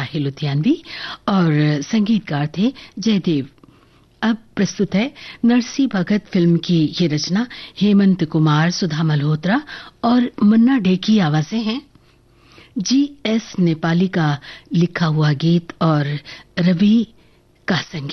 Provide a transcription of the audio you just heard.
ताहिर लुधियानवी और संगीतकार थे जयदेव। अब प्रस्तुत है नरसी भगत फिल्म की ये रचना। हेमंत कुमार, सुधा मल्होत्रा और मुन्ना डे की आवाजें हैं। GS नेपाली का लिखा हुआ गीत और रवि का संगीत।